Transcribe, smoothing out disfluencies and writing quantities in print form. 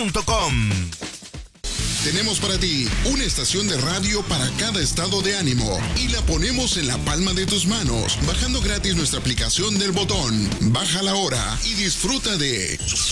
www.radiosapienza.com. Tenemos para ti una estación de radio para cada estado de ánimo y la ponemos en la palma de tus manos, bajando gratis nuestra aplicación del botón. Baja la hora y disfruta de